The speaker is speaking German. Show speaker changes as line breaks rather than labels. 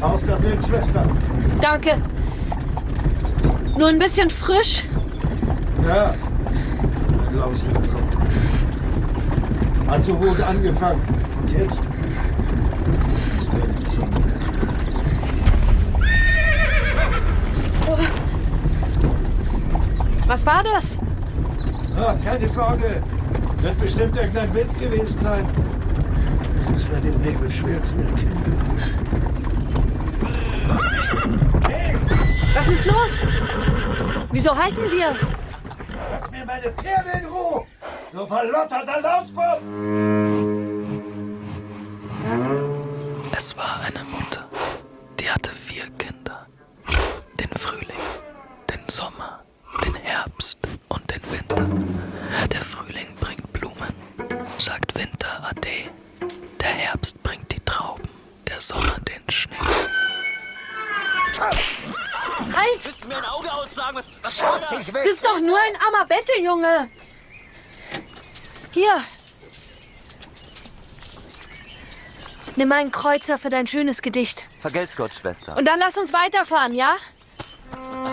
Haus da drin, Schwester.
Danke. Nur ein bisschen frisch.
Ja. Ein lausiger Sonntag. Hat so gut angefangen. Und jetzt? Jetzt werde die Sonne gekriegt.
Was war das?
Ah, keine Sorge. Wird bestimmt irgendein Wild gewesen sein. Es ist bei dem Nebel schwer zu erkennen. Hey!
Was ist los? Wieso halten wir?
Lass mir meine Pferde in Ruhe! Du verlotterter Lausbub!
Es war eine Mutter, die hatte 4 Kinder. Den Frühling, den Sommer, den Herbst und den Winter. Der Frühling bringt Blumen, sagt Winter Ade. Der Herbst bringt die Trauben, der Sommer den Schnee.
Halt!
Willst du mir ein Auge ausschlagen? Was war das?
Das ist doch nur ein armer Betteljunge. Hier. Nimm einen Kreuzer für dein schönes Gedicht.
Vergelt's Gott, Schwester.
Und dann lass uns weiterfahren, ja?